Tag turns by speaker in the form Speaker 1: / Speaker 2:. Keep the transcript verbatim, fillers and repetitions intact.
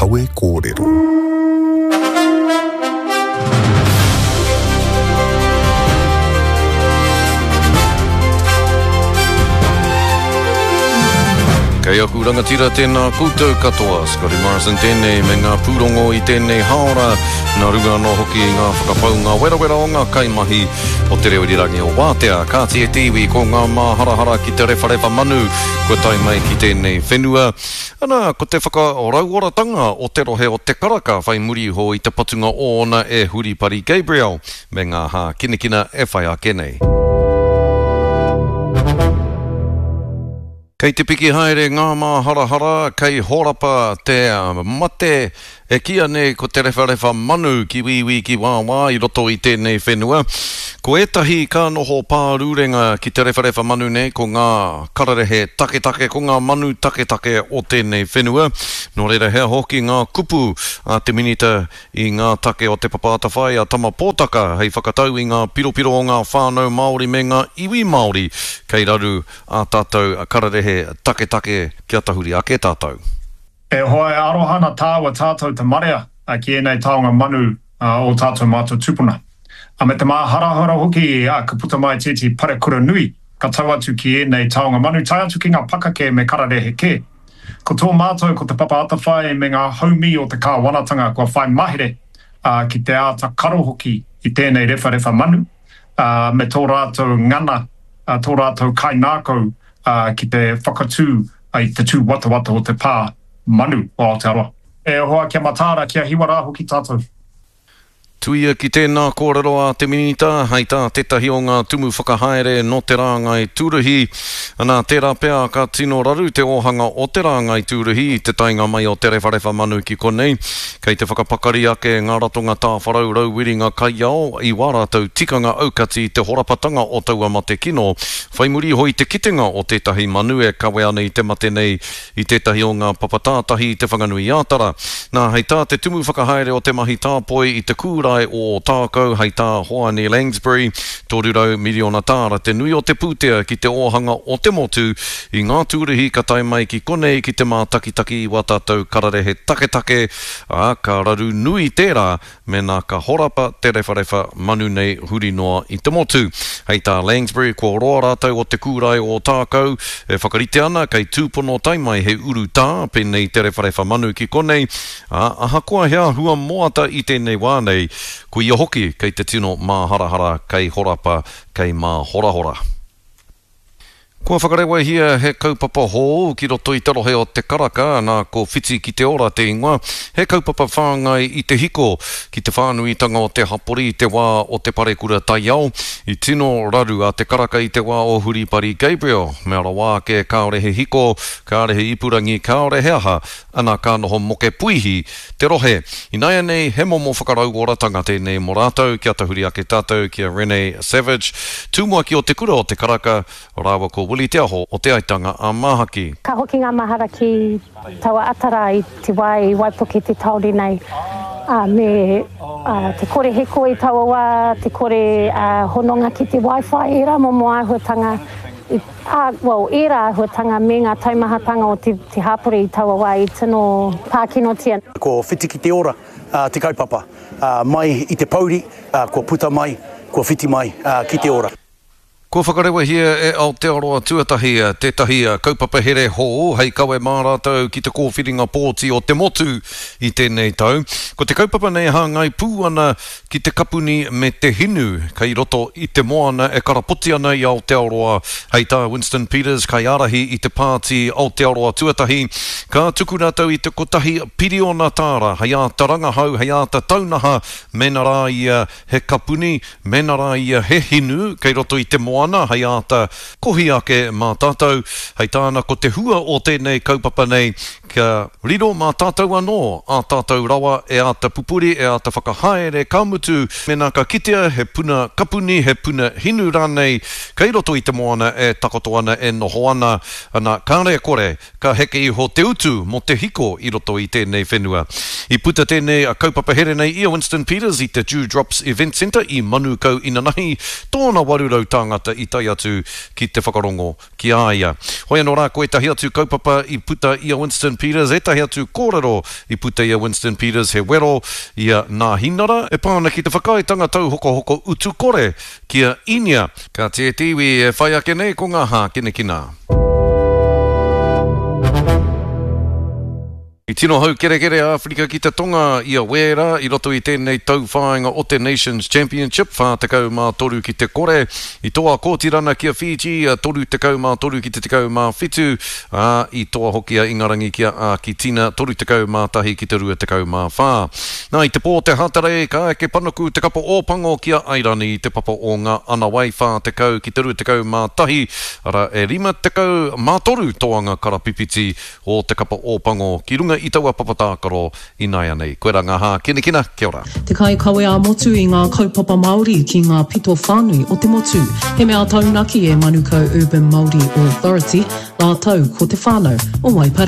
Speaker 1: Awe Kōrero.
Speaker 2: Kei aku rangatira tēnā koutou katoa, Scotty Morrison tēnei me ngā pūrongo i tēnei haora, nā runga no hoki ngā whakapau ngā wera-wera o ngā kaimahi o te reo rirangi o Wātea, kāti e tiwi ko ngā māharahara ki te rewharewa manu, ko tai mai ki tēnei whenua. Ana, ko te whakarauoratanga o te rohe o te karaka, whai muri ho i te patunga o ona e Huripari Gabriel, me ngā hā kinekina e whai a kenei. Kei te piki haere ngā māharahara, kei horapa te mate, e kia nei ko te rewharewa manu ki wiwi ki wāwā i roto i tēnei whenua. Ko etahi ka noho pārurenga ki te rewharewa manu nei ko ngā kararehe take-take, ko ngā manu take-take o tēnei whenua. Nō reira hea hoki ngā kupu a te minita i ngā take o te papata whai a tama pōtaka hei whakatau i ngā piropiro o ngā whānau Māori me ngā iwi Māori kei raru a tātou a kararehe take-take kia tahuri a ke tātou.
Speaker 3: E hoa e arohana tāua tātou te marea a ki enei taonga manu uh, o tātou mātou tupuna. A me te māharahara hoki a ka puta mai tēti parekura nui, ka tau atu ki enei taonga manu, tai atu ki ngā pakake me kararehe ke. Ko tō mātou ko te papa atawhai me ngā haumi o te kāwanatanga kua whai mahere uh, ki te āta karo hoki i tēnei rewharewa manu, uh, me tō rātou ngana, uh, tō rātou kainākau uh, ki te whakatū uh, i te tū watawata o te pā manu o Aotearoa. E hoa kia matāra kia hiwara hoki tātou.
Speaker 2: Tuia ki tēnā kōrero a te minita, hei tā tetahi o ngā tumu whakahaere no te rāngai tūruhi. Anā tērā pēr ka tino raru te ohanga o te rāngai tūruhi, te tainga mai o te rewharewa manu ki konei. Kei te whakapakari ake ngā ratonga tā wharau rauwiringa kai ao, i wā rātou tikanga aukati te horapatanga o taua ma te kino. Whai muri hoi te kitenga o tētahi manu e kawe ana i te mate nei i tētahi o ngā papatātahi i te whanganui ātara. Nā hei tā te tumu whakahaere o te mahi tāpoi i te kūra o tākau hei tā hoa ni Langsbury, tōrurau miliona tāra te nui o te pūtea ki te ohanga o te motu i ngā tūruhi ka tai mai ki konei ki te mātakitaki i watātou kararehe take-take a ka raru nui tērā me nā ka horapa te rewharewa manu nei huri noa i te motu. Hei tā Langsbury ko roa rātou o te kūrai o tākau e whakarite ana kei tūpono tai mai he uru tā penei te rewharewa manu ki konei a aha kua hea hua moata i tēnei wānei ko ia hoki kei te tino māharahara kei horapa kei mā horahora. Kua whakarewa hia he kaupapa hō ki roto i te rohe o te karaka nā ko whiti ki te ora te ingoa. He kaupapa whāngai i te hiko ki te whānuitanga o te hapori i te wā o te parekura tai ao. I tino raru a te karaka i te wā o Huripari Gabriel. Mea ra wā ke kāorehe hiko, kāorehe ipurangi, kāorehe aha, ana ka noho moke puihi te rohe. I nai nei he momo whakarau oratanga tēnei mō rātou, kia tahuri ake tātou, kia Renee Savage. Tūmua ki o te kura o te karaka, rāwa ko Willie Te Aho o te aitanga a Mahaki.
Speaker 4: Ka hoki ngā mahara ki taua atara i te wai, waipuki te tauri nei. Uh, me uh, te kore heko i taua wā, te kore uh, hononga ki te Wi-Fi, e rā momo āhuatanga, i, uh, well, e rā āhuatanga me ngā taimahatanga o te, te hapori i taua wā i tino pākino tia.
Speaker 5: Ko whiti ki te ora, uh, te kaupapa, uh, mai i te pauri, uh, ko puta mai, ko whiti mai uh, ki te ora.
Speaker 2: Ko whakarewa hia e Aotearoa tuatahi tētahi kaupapa here hō, hei kawe mā rātou ki te kōwhiringa pōti o te motu i tēnei tau. Ko te kaupapa nei hāngai pū ana ki te kapuni me te hinu, kei roto i te moana e karapoti ana i Aotearoa. Hei tā Winston Peters kai arahi i te pāti Aotearoa tuatahi. Ka tuku rātou i te kotahi piriona tāra, hei a taranga hau, hei a ta taunaha, mena rā ia he kapuni, mena rā ia he hinu, kei roto i te moana. Ana, hei āta kohi ake mā tātou, hei tāna ko te hua o tēnei kaupapa nei, ka riro mā tātou anō, a tātou rawa e āta pupuri, e āta whakahaere kaumutu, me nā ka kitea, he puna kapuni, he puna hinu rānei, kei roto i te moana e takoto ana e noho ana, ana kāre kore, ka heke i ho te utu mo te hiko i roto i tēnei whenua. I puta tēnei a kaupapa here nei i a Winston Peters i te Dewdrops Event Centre i Manukau Inanahi, tōna warurau tāngata i tai atu ki te whakarongo ki āia. Hoi anō rā, koe tahi atu kaupapa i puta i a Winston Peters Peters, e tahi atu kōrero I puta ia Winston Peters, he wero ia nā hinara, e pāna ki te whakaitanga tau hoko hoko utu kore kia inia, ka te tiwi e whai ake nei ko ngā hā kine kina. I tino hau kere kere Afrika ki te tonga ia wera I roto I tēnei tau whāinga o te Nations Championship whā tekau mā toru ki te kore I toa kōtirana kia Fiji toru tekau mā toru ki te tekau mā whitu uh, I toa hoki a ingarangi kia a ki tina toru tekau mā tahi ki te rua tekau mā whā nā I te pō te hatare ka eke panaku te kapo ōpango kia airani te papa o ngā ana wai whā tekau ki te rua tekau mā tahi ara e rima tekau mā toru toanga karapipiti o te kapa ōpango ki runga I taua papatākaro I nai anei. Koe rā ngā hā, kina kina, kia ora.
Speaker 1: Te kai kawe a motu I ngā kaupapa Māori ki ngā pito whānui o te motu. He mea taunaki e Manukau Urban Māori Authority, la tau ko te whānau o Waipara.